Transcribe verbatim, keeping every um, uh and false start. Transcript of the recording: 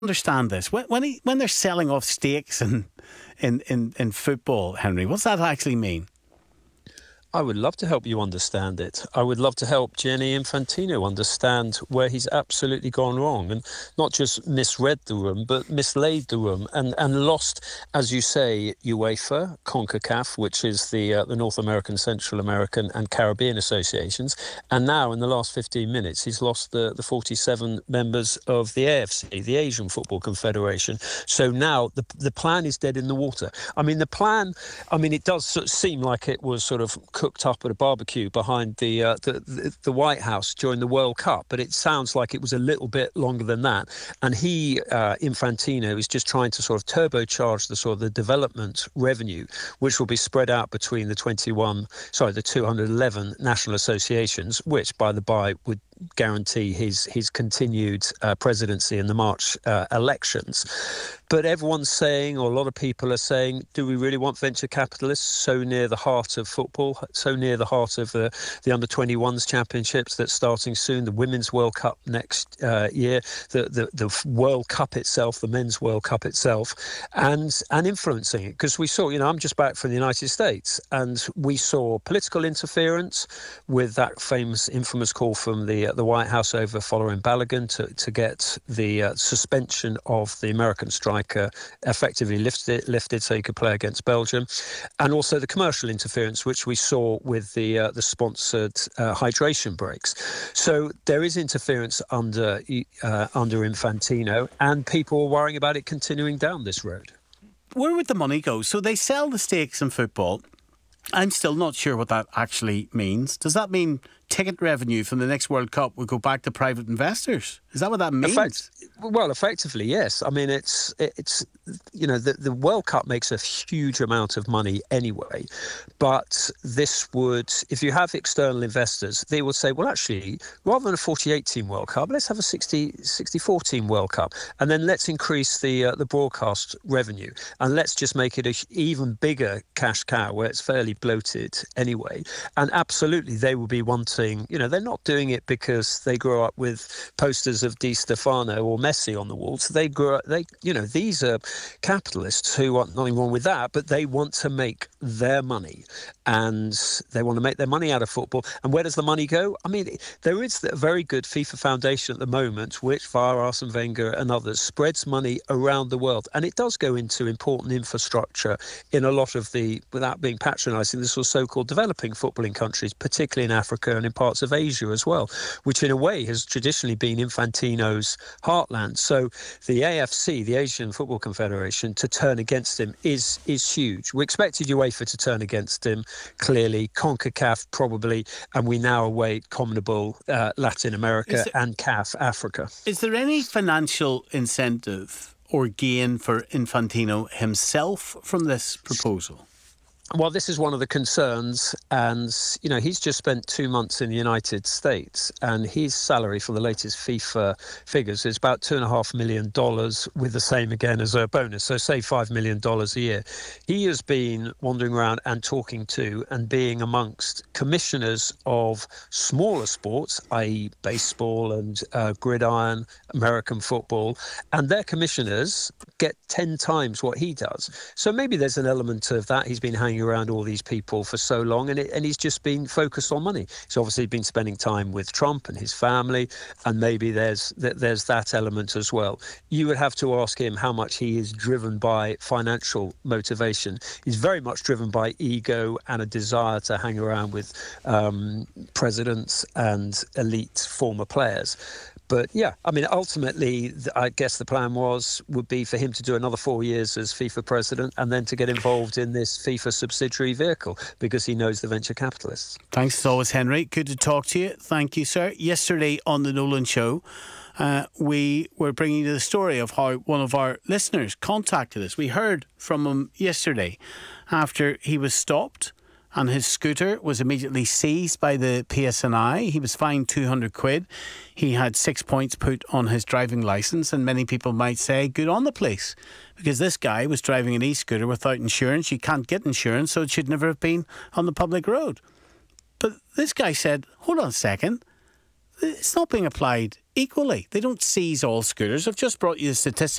understand this. When when, he, when they're selling off stakes in, in, in, in football, Henry, what's that actually mean? I would love to help you understand it. I would love to help Gianni Infantino understand where he's absolutely gone wrong and not just misread the room, but mislaid the room and, and lost, as you say, UEFA, CONCACAF, which is the uh, the North American, Central American and Caribbean associations. And now in the last fifteen minutes, he's lost the, the forty-seven members of the A F C, the Asian Football Confederation. So now the, the plan is dead in the water. I mean, the plan, I mean, it does sort of seem like it was sort of cooked up at a barbecue behind the, uh, the, the the White House during the World Cup, but it sounds like it was a little bit longer than that. And he, uh, Infantino, is just trying to sort of turbocharge the sort of the development revenue, which will be spread out between the twenty-one, sorry, the two hundred eleven national associations, which, by the by, would guarantee his his continued uh, presidency in the March uh, elections. But everyone's saying, or a lot of people are saying, do we really want venture capitalists so near the heart of football, so near the heart of the, the under twenty-ones championships that's starting soon, the Women's World Cup next uh, year, the, the the World Cup itself, the Men's World Cup itself, and and influencing it? Because we saw, you know, I'm just back from the United States, and we saw political interference with that famous, infamous call from the the White House over Folarin Balogun to, to get the uh, suspension of the American striker effectively lifted, lifted so he could play against Belgium, and also the commercial interference, which we saw with the uh, the sponsored uh, hydration breaks. So there is interference under uh, under Infantino, and people are worrying about it continuing down this road. Where would the money go? So they sell the stakes in football. I'm still not sure what that actually means. Does that mean ticket revenue from the next World Cup will go back to private investors? Is that what that means? Effect, well, effectively, yes. I mean, it's, it's you know, the, the World Cup makes a huge amount of money anyway. But this would, if you have external investors, they would say, well, actually, rather than a forty-eight team World Cup, let's have a sixty, sixty-four team World Cup. And then let's increase the uh, the broadcast revenue. And let's just make it an even bigger cash cow where it's fairly bloated anyway. And absolutely, they will be wanting, you know, they're not doing it because they grew up with posters of Di Stefano or Messi on the walls. They grew up, they, you know, these are capitalists who want nothing wrong with that, but they want to make their money and they want to make their money out of football. And where does the money go? I mean, there is a very good FIFA Foundation at the moment, which via Arsene Wenger and others spreads money around the world. And it does go into important infrastructure in a lot of the, without being patronising, this was so-called developing footballing countries, particularly in Africa and in parts of Asia as well, which in a way has traditionally been Infantino's heartland. So the A F C, the Asian Football Confederation, to turn against him is is huge. We expected UEFA to turn against him, clearly, CONCACAF probably, and we now await CONMEBOL, uh, Latin America, there, and C A F, Africa. Is there any financial incentive or gain for Infantino himself from this proposal? Well, this is one of the concerns, and, you know, he's just spent two months in the United States, and his salary for the latest FIFA figures is about two and a half million dollars, with the same again as a bonus, so say five million dollars a year. He has been wandering around and talking to and being amongst commissioners of smaller sports, that is baseball and uh, gridiron, American football, and their commissioners get ten times what he does. So maybe there's an element of that. He's been hanging around all these people for so long, and it, and he's just been focused on money. He's obviously been spending time with Trump and his family, and maybe there's there's that element as well. You would have to ask him how much he is driven by financial motivation. He's very much driven by ego and a desire to hang around with um, presidents and elite former players. But yeah, I mean, ultimately, I guess the plan was, would be for him to do another four years as FIFA president and then to get involved in this FIFA subsidiary vehicle because he knows the venture capitalists. Thanks as always, Henry. Good to talk to you. Thank you, sir. Yesterday on the Nolan Show, uh, we were bringing you the story of how one of our listeners contacted us. We heard from him yesterday after he was stopped and his scooter was immediately seized by the P S N I. He was fined two hundred quid. He had six points put on his driving licence, and many people might say, good on the police, because this guy was driving an e-scooter without insurance. You can't get insurance, so it should never have been on the public road. But this guy said, hold on a second, it's not being applied equally. They don't seize all scooters. I've just brought you the statistics